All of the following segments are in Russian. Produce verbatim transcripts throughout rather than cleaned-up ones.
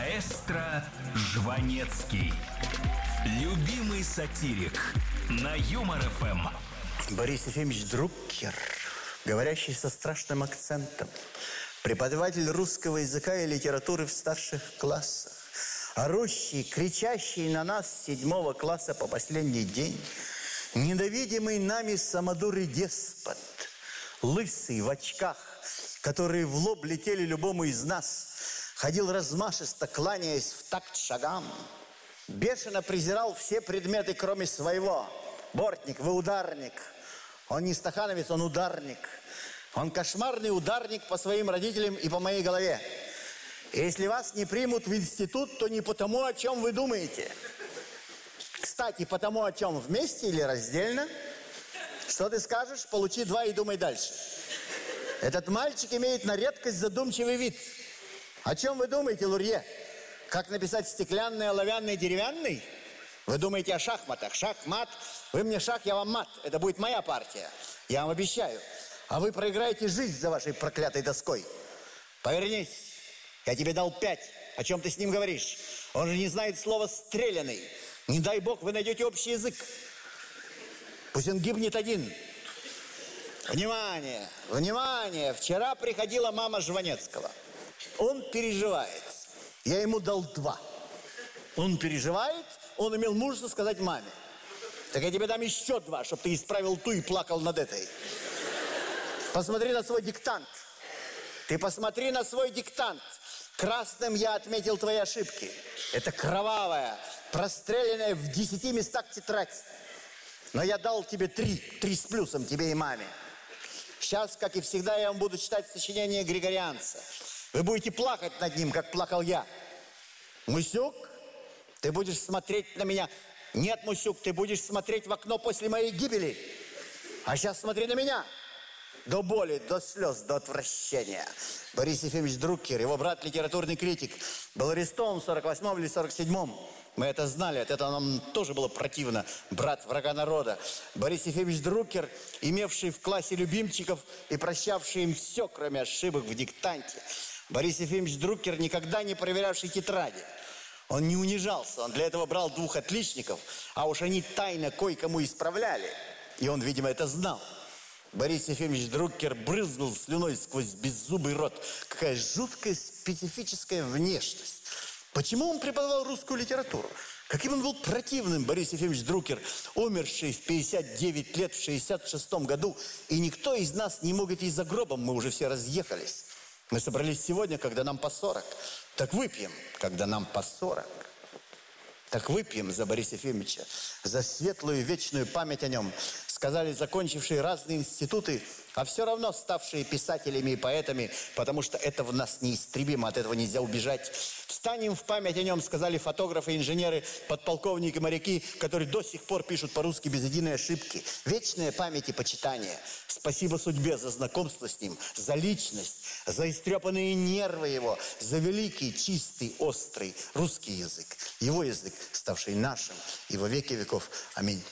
Маэстро Жванецкий. Любимый сатирик на Юмор-ФМ. Борис Ефимович Друккер, говорящий со страшным акцентом, преподаватель русского языка и литературы в старших классах, орущий, кричащий на нас с седьмого класса по последний день, ненавидимый нами самодур и деспот, лысый в очках, которые в лоб летели любому из нас, ходил размашисто, кланяясь в такт шагам, бешено презирал все предметы, кроме своего. Бортник, вы ударник. Он не стахановец, он ударник. Он кошмарный ударник по своим родителям и по моей голове. И если вас не примут в институт, то не потому, о чем вы думаете. Кстати, потому, о чем, вместе или раздельно? Что ты скажешь? Получи два и думай дальше. Этот мальчик имеет на редкость задумчивый вид. О чем вы думаете, Лурье? Как написать стеклянный, оловянный, деревянный? Вы думаете о шахматах. Шах-мат. Вы мне шах, я вам мат. Это будет моя партия. Я вам обещаю. А вы проиграете жизнь за вашей проклятой доской. Повернись. Я тебе дал пять. О чем ты с ним говоришь? Он же не знает слова «стреляный». Не дай бог, вы найдете общий язык. Пусть он гибнет один. Внимание, внимание. Вчера приходила мама Жванецкого. Он переживает. Я ему дал два. Он переживает, он имел мужество сказать маме. Так я тебе дам еще два, чтобы ты исправил ту и плакал над этой. Посмотри на свой диктант. Ты посмотри на свой диктант. Красным я отметил твои ошибки. Это кровавая, простреленная в десяти местах тетрадь. Но я дал тебе три, три с плюсом тебе и маме. Сейчас, как и всегда, я вам буду читать сочинение Григорианца. Вы будете плакать над ним, как плакал я. Мусюк, ты будешь смотреть на меня. Нет, Мусюк, ты будешь смотреть в окно после моей гибели. А сейчас смотри на меня. До боли, до слез, до отвращения. Борис Ефимович Друккер, его брат, литературный критик, был арестован в сорок восьмом или сорок седьмом. Мы это знали, от этого нам тоже было противно. Брат врага народа. Борис Ефимович Друккер, имевший в классе любимчиков и прощавший им все, кроме ошибок в диктанте. Борис Ефимович Друккер, никогда не проверявший тетради. Он не унижался, он для этого брал двух отличников, а уж они тайно кое-кому исправляли. И он, видимо, это знал. Борис Ефимович Друккер брызнул слюной сквозь беззубый рот. Какая жуткая специфическая внешность. Почему он преподавал русскую литературу? Каким он был противным, Борис Ефимович Друккер, умерший в пятьдесят девять лет в шестьдесят шестом году. И никто из нас не мог идти за гробом, мы уже все разъехались. Мы собрались сегодня, когда нам по сорок. Так выпьем, когда нам по сорок. Так выпьем за Бориса Ефимовича, за светлую вечную память о нем. Сказали закончившие разные институты, а все равно ставшие писателями и поэтами, потому что это в нас неистребимо, от этого нельзя убежать. Встанем в память о нем, сказали фотографы, инженеры, подполковники, моряки, которые до сих пор пишут по-русски без единой ошибки. Вечная память и почитание. Спасибо судьбе за знакомство с ним, за личность, за истрепанные нервы его, за великий, чистый, острый русский язык. Его язык, ставший нашим и во веки веков. Аминь.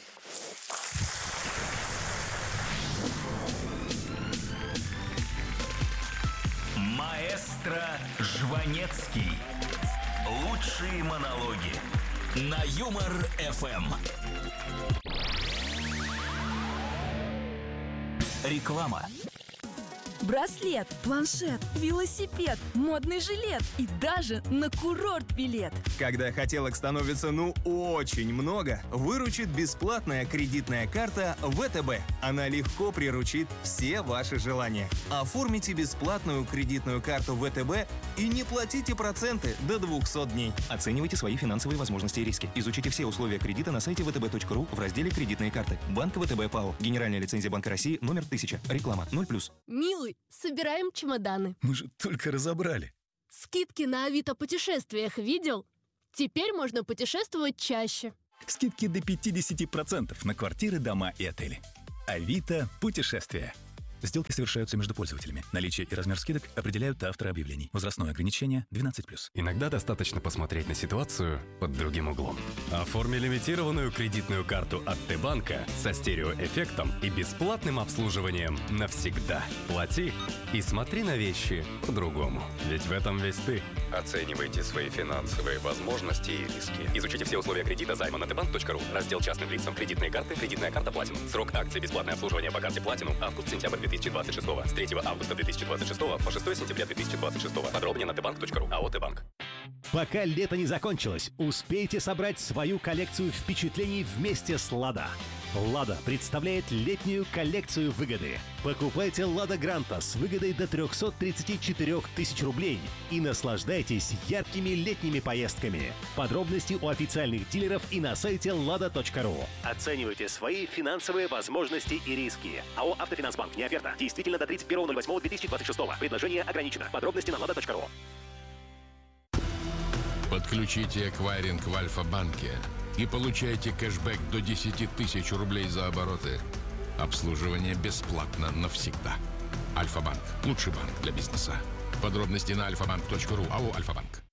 Маэстро Жванецкий. Лучшие монологи на Юмор-ФМ. Реклама. Браслет, планшет, велосипед, модный жилет и даже на курорт билет. Когда хотелок становится ну очень много, выручит бесплатная кредитная карта вэ тэ бэ. Она легко приручит все ваши желания. Оформите бесплатную кредитную карту вэ тэ бэ и не платите проценты до двухсот дней. Оценивайте свои финансовые возможности и риски. Изучите все условия кредита на сайте вэ тэ бэ точка ру в разделе «Кредитные карты». Банк вэ тэ бэ ПАО. Генеральная лицензия Банка России номер тысяча. Реклама ноль плюс. Милый, собираем чемоданы. Мы же только разобрали. Скидки на Авито путешествиях видел? Теперь можно путешествовать чаще. Скидки до пятьдесят процентов на квартиры, дома и отели. Авито путешествия. Сделки совершаются между пользователями. Наличие и размер скидок определяют авторы объявлений. Возрастное ограничение двенадцать плюс. Иногда достаточно посмотреть на ситуацию под другим углом. Оформи лимитированную кредитную карту от Т-банка со стереоэффектом и бесплатным обслуживанием навсегда. Плати и смотри на вещи по-другому. Ведь в этом весь ты. Оценивайте свои финансовые возможности и риски. Изучите все условия кредита займа на тэ банк точка ру. Раздел частным лицам. Кредитные карты. Кредитная карта Platinum. Срок акции бесплатное обслуживание по карте Platinum. Август-сентябрь две тысячи двадцать шестого. С третьего августа две тысячи двадцать шестого по шестое сентября две тысячи двадцать шестого. Подробнее на тэ банк точка ру. АО «Т-банк». Пока лето не закончилось, успейте собрать свою коллекцию впечатлений вместе с «Лада». «Лада» представляет летнюю коллекцию выгоды. Покупайте «Лада Гранта» с выгодой до триста тридцать четыре тысячи рублей и наслаждайтесь яркими летними поездками. Подробности у официальных дилеров и на сайте лада точка ру. Оценивайте свои финансовые возможности и риски. АО «Автофинансбанк». Не оферта. Действительно до тридцать первого ноль восьмого две тысячи двадцать шестого. Предложение ограничено. Подробности на лада точка ру. Подключите эквайринг в Альфа-банке и получайте кэшбэк до десять тысяч рублей за обороты. Обслуживание бесплатно навсегда. Альфа-банк. Лучший банк для бизнеса. Подробности на альфа банк точка ру. АО «Альфа-банк».